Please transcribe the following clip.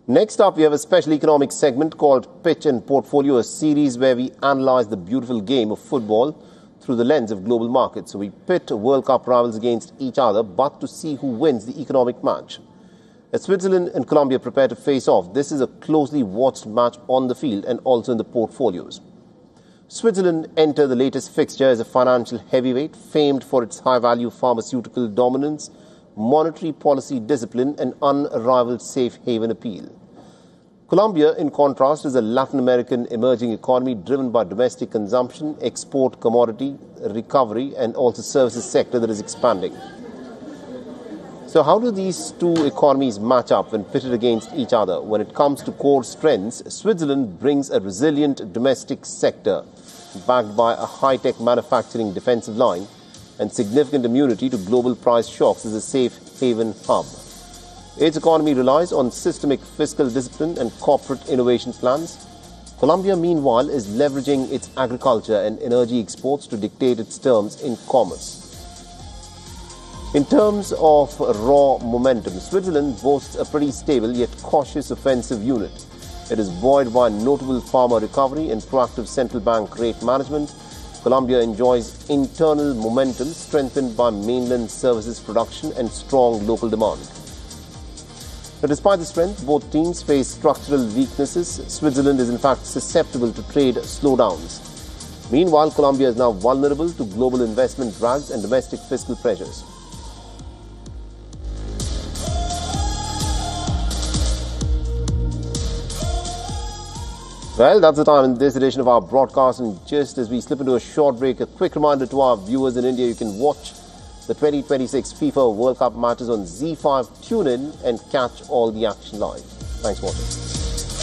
Next up, we have a special economic segment called Pitch and Portfolio, a series where we analyze the beautiful game of football through the lens of global markets. So we pit World Cup rivals against each other, but to see who wins the economic match. As Switzerland and Colombia prepare to face off, this is a closely watched match on the field and also in the portfolios. Switzerland enter the latest fixture as a financial heavyweight, famed for its high-value pharmaceutical dominance, monetary policy discipline and unrivaled safe haven appeal. Colombia, in contrast, is a Latin American emerging economy driven by domestic consumption, export commodity recovery and also services sector that is expanding. So how do these two economies match up when pitted against each other? When it comes to core strengths, Switzerland brings a resilient domestic sector backed by a high-tech manufacturing defensive line and significant immunity to global price shocks as a safe haven hub. Its economy relies on systemic fiscal discipline and corporate innovation plans. Colombia, meanwhile, is leveraging its agriculture and energy exports to dictate its terms in commerce. In terms of raw momentum, Switzerland boasts a pretty stable yet cautious offensive unit. It is buoyed by notable farmer recovery and proactive central bank rate management. Colombia enjoys internal momentum strengthened by mainland services production and strong local demand. But despite the strength, both teams face structural weaknesses. Switzerland is in fact susceptible to trade slowdowns. Meanwhile, Colombia is now vulnerable to global investment drags and domestic fiscal pressures. Well, that's the time in this edition of our broadcast, and just as we slip into a short break, a quick reminder to our viewers in India, you can watch the 2026 FIFA World Cup matches on ZEE5. Tune in and catch all the action live. Thanks for watching.